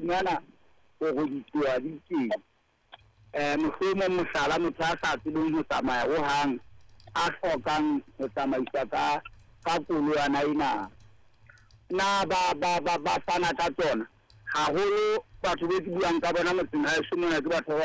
dinyana go ditwa di teng mohlomong mosala motho a sa tsebeng ho tsamaya ho hang a hlokang ho tsamaisa ka kolwana ena na ba fana ka tsona haholo batho be ke buang ka bona motseng ha e se mona ke batho